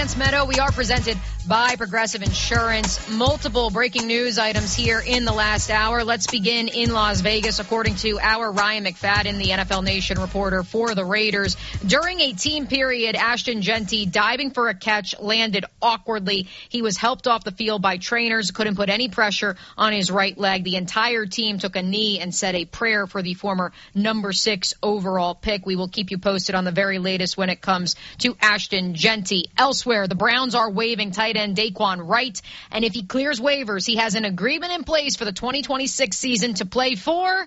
Meadow, we are presented by Progressive Insurance. Multiple breaking news items here in the last hour. Let's begin in Las Vegas. According to our Ryan McFadden, the NFL Nation reporter for the Raiders, during a team period, Ashton Jeanty diving for a catch landed awkwardly. He was helped off the field by trainers, couldn't put any pressure on his right leg. The entire team took a knee and said a prayer for the former number 6 overall pick. We will keep you posted on the very latest when it comes to Ashton Jeanty. Elsewhere, the Browns are waiving tight end Daquan Wright, and if he clears waivers, he has an agreement in place for the 2026 season to play for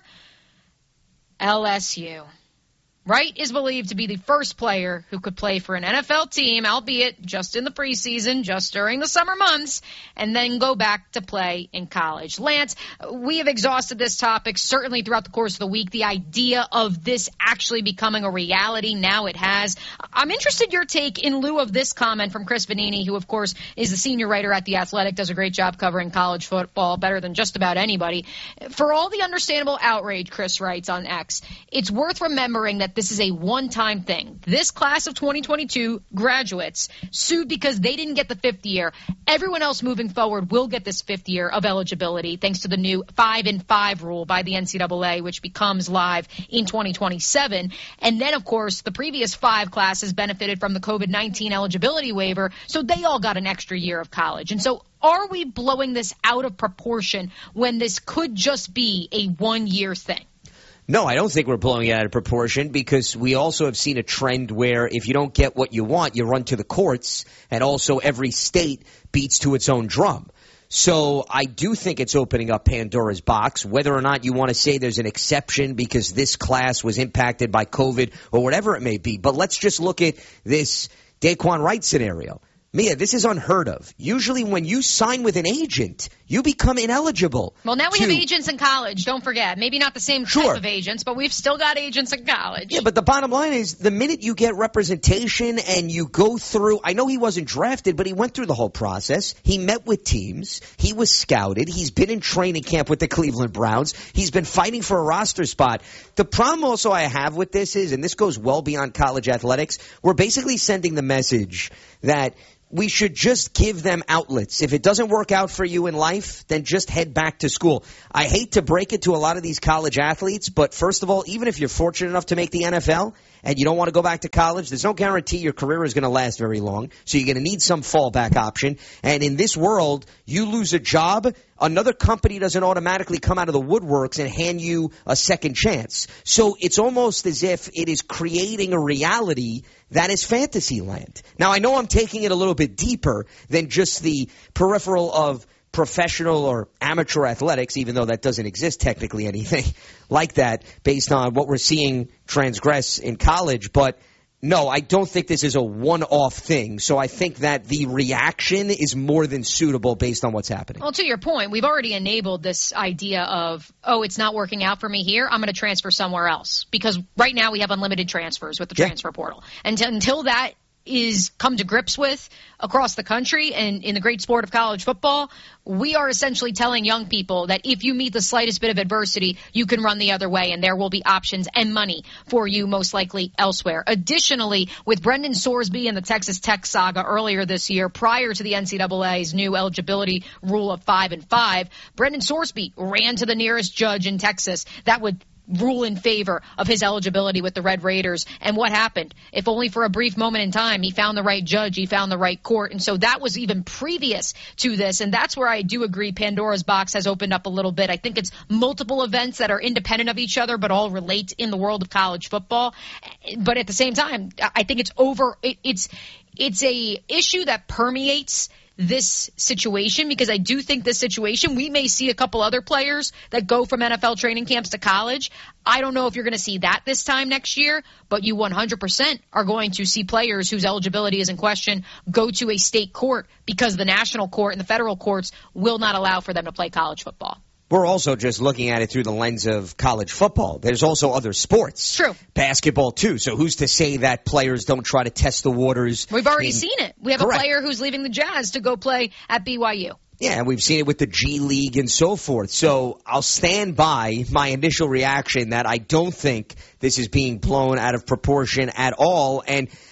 LSU. Wright is believed to be the first player who could play for an NFL team, albeit just in the preseason, just during the summer months, and then go back to play in college. Lance, we have exhausted this topic certainly throughout the course of the week. The idea of this actually becoming a reality, now it has. I'm interested in your take in lieu of this comment from Chris Vanini, who, of course, is the senior writer at The Athletic, does a great job covering college football, better than just about anybody. For all the understandable outrage, Chris writes on X, it's worth remembering that this is a one-time thing. This class of 2022 graduates sued because they didn't get the 5th year. Everyone else moving forward will get this 5th year of eligibility thanks to the new 5-and-5 rule by the NCAA, which becomes live in 2027. And then, of course, the previous 5 classes benefited from the COVID-19 eligibility waiver, so they all got an extra year of college. And so are we blowing this out of proportion when this could just be a one-year thing? No, I don't think we're blowing it out of proportion, because we also have seen a trend where if you don't get what you want, you run to the courts, and also every state beats to its own drum. So I do think it's opening up Pandora's box, whether or not you want to say there's an exception because this class was impacted by COVID or whatever it may be. But let's just look at this Daquan Wright scenario. Mia, this is unheard of. Usually when you sign with an agent, you become ineligible. Well, now we have agents in college, don't forget. Maybe not the same type of agents, but we've still got agents in college. Yeah, but the bottom line is the minute you get representation and you go through, I know he wasn't drafted, but he went through the whole process. He met with teams. He was scouted. He's been in training camp with the Cleveland Browns. He's been fighting for a roster spot. The problem also I have with this is, and this goes well beyond college athletics, we're basically sending the message that we should just give them outlets. If it doesn't work out for you in life, then just head back to school. I hate to break it to a lot of these college athletes, but first of all, even if you're fortunate enough to make the NFL and you don't want to go back to college, there's no guarantee your career is going to last very long. So you're going to need some fallback option. And in this world, you lose a job, another company doesn't automatically come out of the woodworks and hand you a second chance. So it's almost as if it is creating a reality that is fantasy land. Now, I know I'm taking it a little bit deeper than just the peripheral of professional or amateur athletics, even though that doesn't exist technically anything like that based on what we're seeing transgress in college. But no, I don't think this is a one-off thing. So I think that the reaction is more than suitable based on what's happening. Well, to your point, we've already enabled this idea of, oh, it's not working out for me here, I'm going to transfer somewhere else. Because right now we have unlimited transfers with the transfer portal. And until that is come to grips with across the country and in the great sport of college football, we are essentially telling young people that if you meet the slightest bit of adversity, you can run the other way and there will be options and money for you most likely elsewhere. Additionally, with Brendan Sorsby and the Texas Tech saga earlier this year, prior to the NCAA's new eligibility rule of 5-and-5, Brendan Sorsby ran to the nearest judge in Texas that would rule in favor of his eligibility with the Red Raiders. And what happened? If only for a brief moment in time, he found the right judge, he found the right court. And so that was even previous to this. And that's where I do agree Pandora's box has opened up a little bit. I think it's multiple events that are independent of each other, but all relate in the world of college football. But at the same time, I think it's a issue that permeates this situation, because I do think this situation, we may see a couple other players that go from NFL training camps to college. I don't know if you're going to see that this time next year, but you 100% are going to see players whose eligibility is in question go to a state court because the national court and the federal courts will not allow for them to play college football. We're also just looking at it through the lens of college football. There's also other sports. True. Basketball, too. So who's to say that players don't try to test the waters? We've already seen it. We have Correct. a player who's leaving the Jazz to go play at BYU. Yeah, and we've seen it with the G League and so forth. So I'll stand by my initial reaction that I don't think this is being blown out of proportion at all. And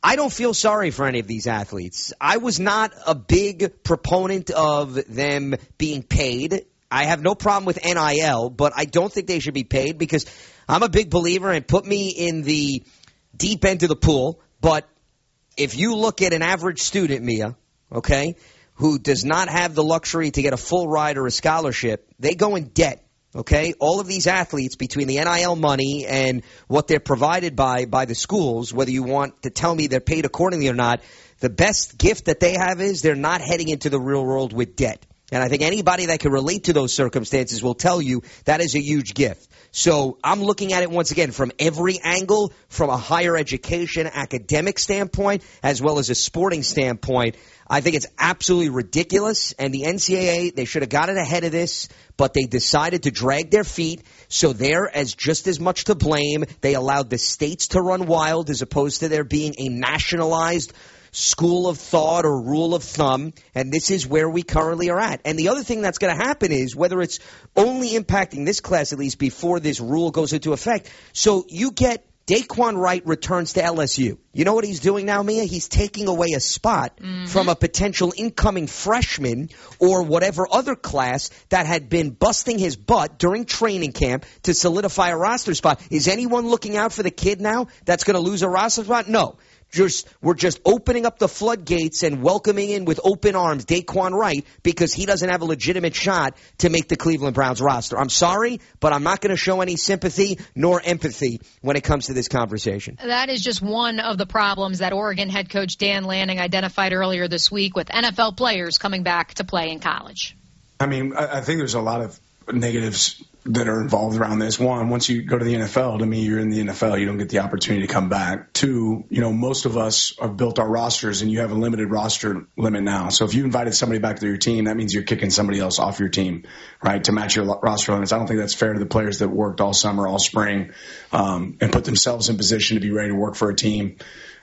I don't feel sorry for any of these athletes. I was not a big proponent of them being paid. I have no problem with NIL, but I don't think they should be paid because I'm a big believer, and put me in the deep end of the pool. But if you look at an average student, Mia, okay, who does not have the luxury to get a full ride or a scholarship, they go in debt. Okay, all of these athletes, between the NIL money and what they're provided by the schools, whether you want to tell me they're paid accordingly or not, the best gift that they have is they're not heading into the real world with debt. And I think anybody that can relate to those circumstances will tell you that is a huge gift. So I'm looking at it once again from every angle, from a higher education academic standpoint as well as a sporting standpoint. I think it's absolutely ridiculous, and the NCAA, they should have gotten ahead of this, but they decided to drag their feet, so they're just as much to blame. They allowed the states to run wild as opposed to there being a nationalized school of thought or rule of thumb, and this is where we currently are at. And the other thing that's going to happen is, whether it's only impacting this class at least before this rule goes into effect, so you get Daquan Wright returns to LSU. You know what he's doing now, Mia? He's taking away a spot from a potential incoming freshman or whatever other class that had been busting his butt during training camp to solidify a roster spot. Is anyone looking out for the kid now that's going to lose a roster spot? No. We're just opening up the floodgates and welcoming in with open arms Daquan Wright because he doesn't have a legitimate shot to make the Cleveland Browns roster. I'm sorry, but I'm not going to show any sympathy nor empathy when it comes to this conversation. That is just one of the problems that Oregon head coach Dan Lanning identified earlier this week with NFL players coming back to play in college. I mean, I think there's a lot of negatives that are involved around this. One, once you go to the NFL, to me, you're in the NFL. You don't get the opportunity to come back. Two, most of us have built our rosters, and you have a limited roster limit now. So if you invited somebody back to your team, that means you're kicking somebody else off your team, right, to match your roster limits. I don't think that's fair to the players that worked all summer, all spring, and put themselves in position to be ready to work for a team.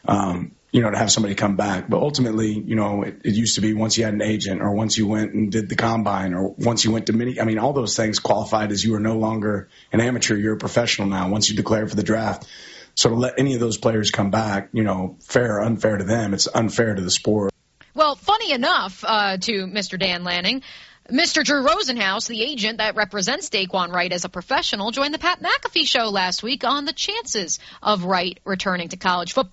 To have somebody come back. But ultimately, it used to be once you had an agent or once you went and did the combine or once you went to all those things qualified as you are no longer an amateur, you're a professional now once you declare for the draft. So to let any of those players come back, fair or unfair to them, it's unfair to the sport. Well, funny enough, to Mr. Dan Lanning, Mr. Drew Rosenhaus, the agent that represents Daquan Wright as a professional, joined the Pat McAfee show last week on the chances of Wright returning to college football.